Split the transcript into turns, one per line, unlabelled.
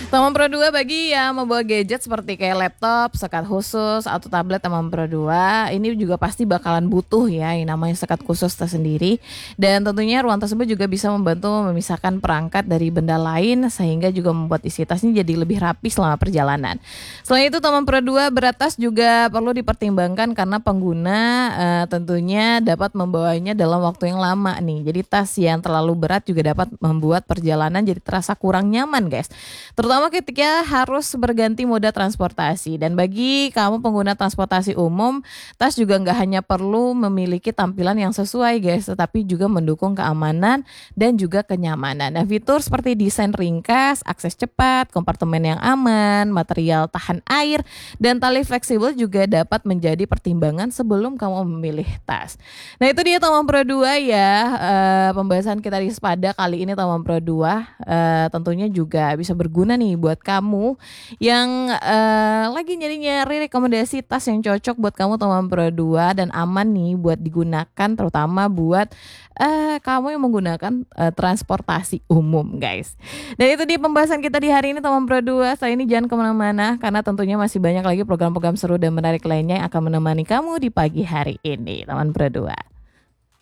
Teman Pro 2 bagi yang membawa gadget seperti kayak laptop, sekat khusus, atau tablet teman Pro 2, ini juga pasti bakalan butuh ya yang namanya sekat khusus tersendiri. Dan tentunya ruang tersebut juga bisa membantu memisahkan perangkat dari benda lain sehingga juga membuat isi tasnya jadi lebih rapi selama perjalanan. Selain itu teman Pro 2 berat tas juga perlu dipertimbangkan karena pengguna tentunya dapat membawanya dalam waktu yang lama nih. Jadi tas yang terlalu berat juga dapat membuat perjalanan jadi terasa kurang nyaman guys. Terutama ketika harus berganti moda transportasi. Dan bagi kamu pengguna transportasi umum, tas juga nggak hanya perlu memiliki tampilan yang sesuai guys, tetapi juga mendukung keamanan dan juga kenyamanan. Nah, fitur seperti desain ringkas, akses cepat, kompartemen yang aman, material tahan air, dan tali fleksibel juga dapat menjadi pertimbangan sebelum kamu memilih tas. Nah, itu dia teman Pro 2 ya, pembahasan kita di Sepada kali ini teman Pro 2 tentunya juga bisa berguna nih buat kamu yang lagi nyari-nyari rekomendasi tas yang cocok buat kamu teman Pro 2 dan aman nih buat digunakan terutama buat kamu yang menggunakan transportasi umum guys. Dan itu dia pembahasan kita di hari ini teman Pro 2. Setelah ini jangan kemana-mana karena tentunya masih banyak lagi program-program seru dan menarik lainnya yang akan menemani kamu di pagi hari ini teman Pro 2.